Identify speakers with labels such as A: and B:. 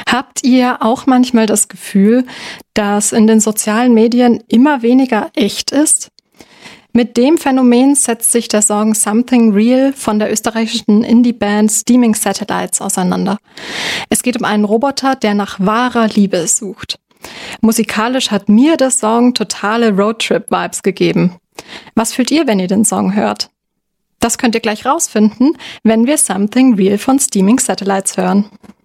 A: Habt ihr auch manchmal das Gefühl, dass in den sozialen Medien immer weniger echt ist? Mit dem Phänomen setzt sich der Song Something Real von der österreichischen Indie-Band Steaming Satellites auseinander. Es geht um einen Roboter, der nach wahrer Liebe sucht. Musikalisch hat mir der Song totale Roadtrip-Vibes gegeben. Was fühlt ihr, wenn ihr den Song hört? Das könnt ihr gleich rausfinden, wenn wir Something Real von Steaming Satellites hören.